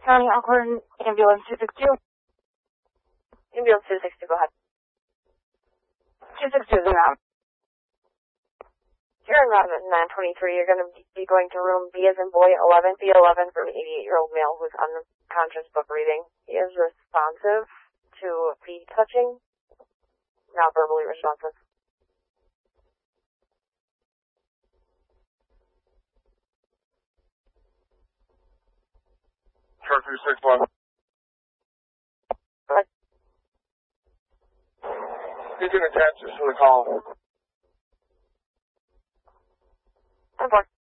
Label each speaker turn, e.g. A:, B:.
A: County Auckland, ambulance 262.
B: Ambulance 262, go ahead.
A: 262 is around.
B: You're in route 923. You're going to be going to room B as in boy 11, B11 for an 88-year-old male who's unconscious but breathing. He is responsive to feet touching, not verbally responsive.
C: Chart 361.
B: What?
C: He's in attention to the call.
B: 10-4.